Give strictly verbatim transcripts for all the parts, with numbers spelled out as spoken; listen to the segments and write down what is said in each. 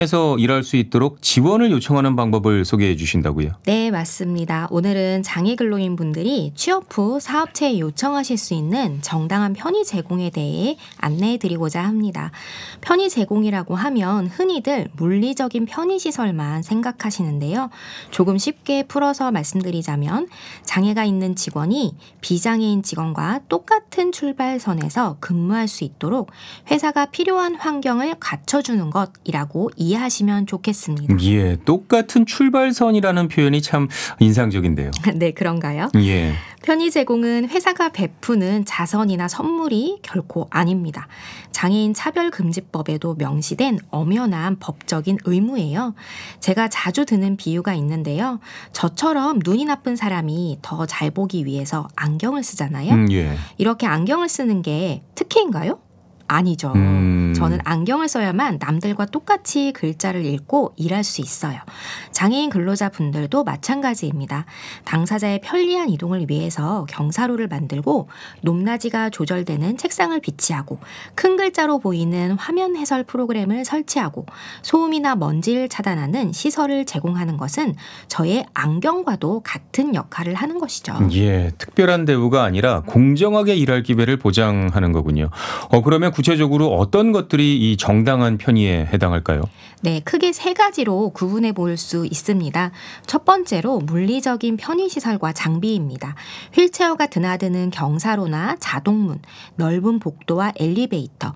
에서 일할 수 있도록 지원을 요청하는 방법을 소개해 주신다고요? 네, 맞습니다. 오늘은 장애 근로인 분들이 취업 후 사업체에 요청하실 수 있는 정당한 편의 제공에 대해 안내해 드리고자 합니다. 편의 제공이라고 하면 흔히들 물리적인 편의시설만 생각하시는데요. 조금 쉽게 풀어서 말씀드리자면 장애가 있는 직원이 비장애인 직원과 똑같은 출발선에서 근무할 수 있도록 회사가 필요한 환경을 갖춰주는 것이라고 이해하시면 좋겠습니다. 예, 똑같은 출발선이라는 표현이 참 인상적인데요. 네, 그런가요? 예. 편의 제공은 회사가 베푸는 자선이나 선물이 결코 아닙니다. 장애인 차별금지법에도 명시된 엄연한 법적인 의무예요. 제가 자주 드는 비유가 있는데요. 저처럼 눈이 나쁜 사람이 더 잘 보기 위해서 안경을 쓰잖아요. 음, 예. 이렇게 안경을 쓰는 게 특혜인가요? 아니죠. 음. 저는 안경을 써야만 남들과 똑같이 글자를 읽고 일할 수 있어요. 장애인 근로자분들도 마찬가지입니다. 당사자의 편리한 이동을 위해서 경사로를 만들고 높낮이가 조절되는 책상을 비치하고 큰 글자로 보이는 화면 해설 프로그램을 설치하고 소음이나 먼지를 차단하는 시설을 제공하는 것은 저의 안경과도 같은 역할을 하는 것이죠. 예, 특별한 대우가 아니라 공정하게 일할 기회를 보장하는 거군요. 어, 그러면 구체적으로 어떤 것들이 이 정당한 편의에 해당할까요? 네, 크게 세 가지로 구분해 볼 수 있습니다. 첫 번째로 물리적인 편의시설과 장비입니다. 휠체어가 드나드는 경사로나 자동문, 넓은 복도와 엘리베이터,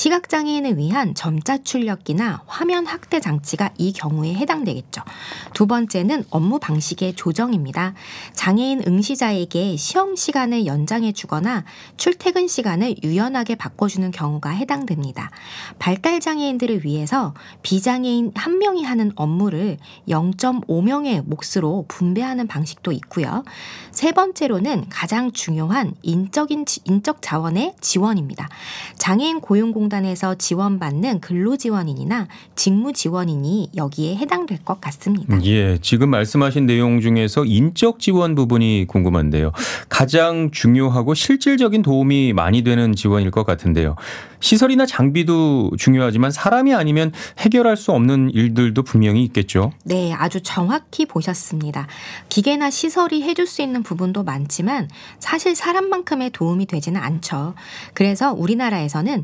시각장애인을 위한 점자 출력기나 화면 확대 장치가 이 경우에 해당되겠죠. 두 번째는 업무 방식의 조정입니다. 장애인 응시자에게 시험 시간을 연장해 주거나 출퇴근 시간을 유연하게 바꿔주는 경우가 해당됩니다. 발달장애인들을 위해서 비장애인 한 명이 하는 업무를 영 점 오 명의 몫으로 분배하는 방식도 있고요. 세 번째로는 가장 중요한 인적인, 인적 자원의 지원입니다. 장애인 고용공단에서 지원받는 근로지원인이나 직무지원인이 여기에 해당될 것 같습니다. 예, 지금 말씀하신 내용 중에서 인적 지원 부분이 궁금한데요. 가장 중요하고 실질적인 도움이 많이 되는 지원일 것 같은데요. 시설이나 장비도 중요하지만 사람이 아니면 해결할 수 없는 일들도 분명히 있겠죠. 네, 아주 정확히 보셨습니다. 기계나 시설이 해줄 수 있는 부분도 많지만 사실 사람만큼의 도움이 되지는 않죠. 그래서 우리나라에서는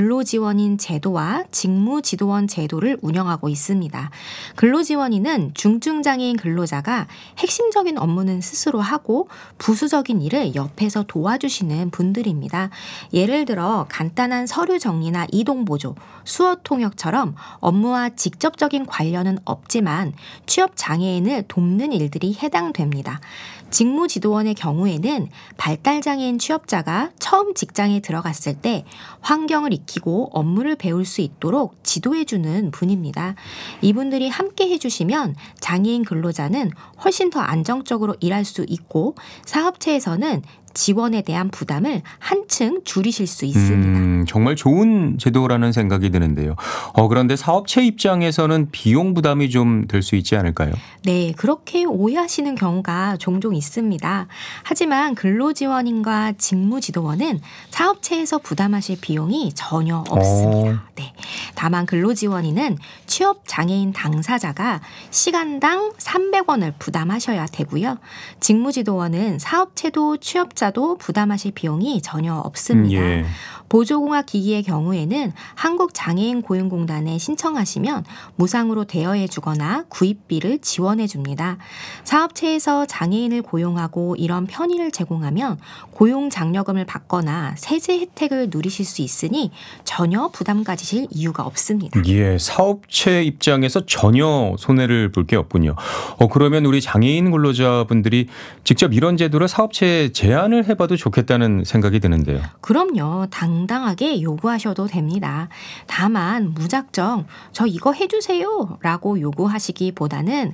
근로지원인 제도와 직무지도원 제도를 운영하고 있습니다. 근로지원인은 중증장애인 근로자가 핵심적인 업무는 스스로 하고 부수적인 일을 옆에서 도와주시는 분들입니다. 예를 들어 간단한 서류 정리나 이동 보조, 수어 통역처럼 업무와 직접적인 관련은 없지만 취업 장애인을 돕는 일들이 해당됩니다. 직무지도원의 경우에는 발달장애인 취업자가 처음 직장에 들어갔을 때 환경을 익히고 업무를 배울 수 있도록 지도해주는 분입니다. 이분들이 함께 해주시면 장애인 근로자는 훨씬 더 안정적으로 일할 수 있고 사업체에서는 지원에 대한 부담을 한층 줄이실 수 있습니다. 음, 정말 좋은 제도라는 생각이 드는데요. 어, 그런데 사업체 입장에서는 비용 부담이 좀 될 수 있지 않을까요? 네, 그렇게 오해하시는 경우가 종종 있습니다. 하지만 근로지원인과 직무지도원은 사업체에서 부담하실 비용이 전혀 없습니다. 네, 다만 근로지원인은 취업장애인 당사자가 시간당 삼백 원을 부담하셔야 되고요. 직무지도원은 사업체도 취업자도 부담하실 비용이 전혀 없습니다. 음, 예. 보조공학 기기의 경우에는 한국장애인 고용공단에 신청하시면 무상으로 대여해 주거나 구입비를 지원해 줍니다. 사업체에서 장애인을 고용하고 이런 편의를 제공하면 고용장려금을 받거나 세제 혜택을 누리실 수 있으니 전혀 부담 가지실 이유가 없습니다. 예, 사업체 입장에서 전혀 손해를 볼 게 없군요. 어, 그러면 우리 장애인 근로자분들이 직접 이런 제도를 사업체에 제안을 해봐도 좋겠다는 생각이 드는데요. 그럼요. 당당하게 요구하셔도 됩니다. 다만 무작정 저 이거 해주세요 라고 요구하시기보다는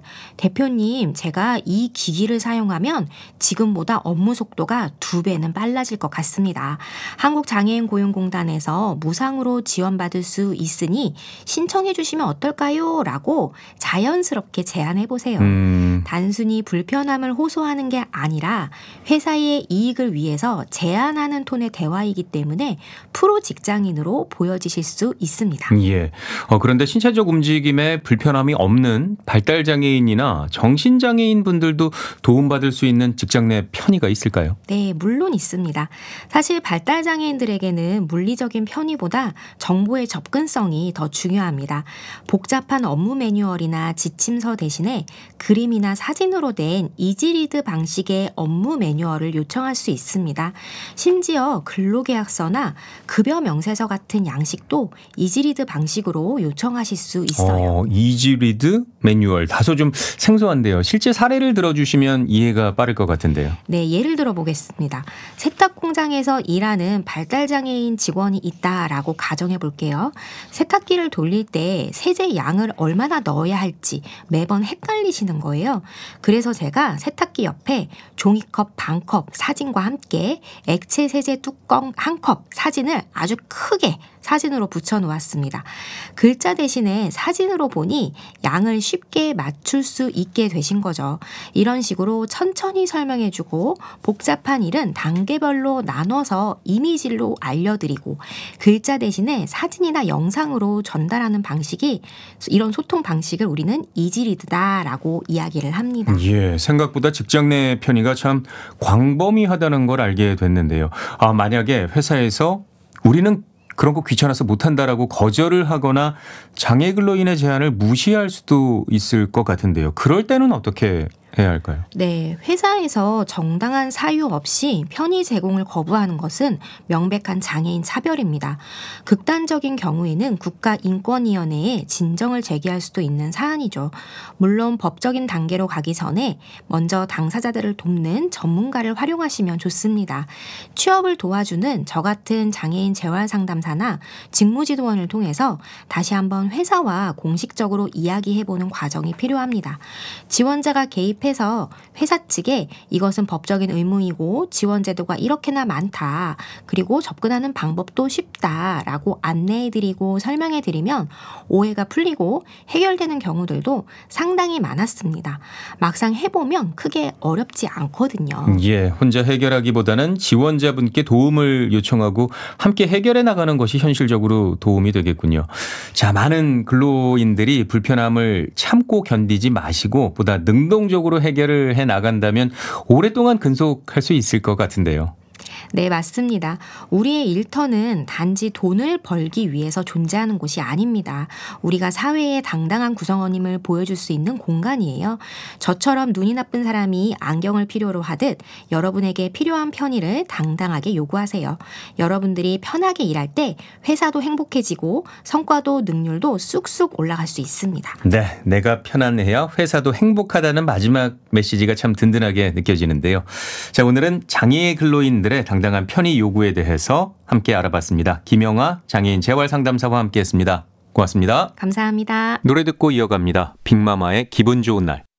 대표님 제가 이 기기를 사용하면 지금보다 업무 속도가 두 배는 빨라질 것 같습니다. 한국장애인 고용공단에서 무상으로 지원받을 수 있으니 신청해 주시면 어떨까요? 라고 자연스럽게 제안해 보세요. 음. 단순히 불편함을 호소하는 게 아니라 회사의 이익 이익을 위해서 제안하는 톤의 대화이기 때문에 프로 직장인으로 보여지실 수 있습니다. 예. 어, 그런데 신체적 움직임에 불편함이 없는 발달장애인이나 정신장애인 분들도 도움받을 수 있는 직장 내 편의가 있을까요? 네, 물론 있습니다. 사실 발달장애인들에게는 물리적인 편의보다 정보의 접근성이 더 중요합니다. 복잡한 업무 매뉴얼이나 지침서 대신에 그림이나 사진으로 된 이지리드 방식의 업무 매뉴얼을 요청할 수 있습니다. 심지어 근로계약서나 급여 명세서 같은 양식도 이지리드 방식으로 요청하실 수 있어요. 어, 이지리드 매뉴얼 다소 좀 생소한데요. 실제 사례를 들어주시면 이해가 빠를 것 같은데요. 네, 예를 들어 보겠습니다. 세탁 공장에서 일하는 발달장애인 직원이 있다라고 가정해 볼게요. 세탁기를 돌릴 때 세제 양을 얼마나 넣어야 할지 매번 헷갈리시는 거예요. 그래서 제가 세탁기 옆에 종이컵 반 컵 사진과 함께 액체 세제 뚜껑 한 컵 사진을 아주 크게 사진으로 붙여 놓았습니다. 글자 대신에 사진으로 보니 양을 쉽게 맞출 수 있게 되신 거죠. 이런 식으로 천천히 설명해주고 복잡한 일은 단계별로 나눠서 이미지로 알려드리고 글자 대신에 사진이나 영상으로 전달하는 방식이 이런 소통 방식을 우리는 이지리드다라고 이야기를 합니다. 예, 생각보다 직장 내 편의가 참 광범위하다는 걸 알게 됐는데요. 아, 만약에 회사에서 우리는 그런 거 귀찮아서 못한다라고 거절을 하거나 장애 근로인의 제안을 무시할 수도 있을 것 같은데요. 그럴 때는 어떻게 해야 할까요? 네, 회사에서 정당한 사유 없이 편의 제공을 거부하는 것은 명백한 장애인 차별입니다. 극단적인 경우에는 국가인권위원회에 진정을 제기할 수도 있는 사안이죠. 물론 법적인 단계로 가기 전에 먼저 당사자들을 돕는 전문가를 활용하시면 좋습니다. 취업을 도와주는 저 같은 장애인 재활상담사나 직무지도원을 통해서 다시 한번 회사와 공식적으로 이야기해보는 과정이 필요합니다. 지원자가 개입 해서 회사 측에 이것은 법적인 의무이고 지원 제도가 이렇게나 많다. 그리고 접근하는 방법도 쉽다라고 안내해드리고 설명해드리면 오해가 풀리고 해결되는 경우들도 상당히 많았습니다. 막상 해보면 크게 어렵지 않거든요. 예, 혼자 해결하기보다는 지원자분께 도움을 요청하고 함께 해결해 나가는 것이 현실적으로 도움이 되겠군요. 자, 많은 근로인들이 불편함을 참고 견디지 마시고 보다 능동적으로 해결을 해 나간다면 오랫동안 근속할 수 있을 것 같은데요. 네, 맞습니다. 우리의 일터는 단지 돈을 벌기 위해서 존재하는 곳이 아닙니다. 우리가 사회의 당당한 구성원임을 보여줄 수 있는 공간이에요. 저처럼 눈이 나쁜 사람이 안경을 필요로 하듯 여러분에게 필요한 편의를 당당하게 요구하세요. 여러분들이 편하게 일할 때 회사도 행복해지고 성과도 능률도 쑥쑥 올라갈 수 있습니다. 네, 내가 편안해야 회사도 행복하다는 마지막 메시지가 참 든든하게 느껴지는데요. 자, 오늘은 장애 근로인들의 당당한 편의 요구에 대해서 함께 알아봤습니다. 김영아 장애인 재활상담사와 함께했습니다. 고맙습니다. 감사합니다. 노래 듣고 이어갑니다. 빅마마의 기분 좋은 날.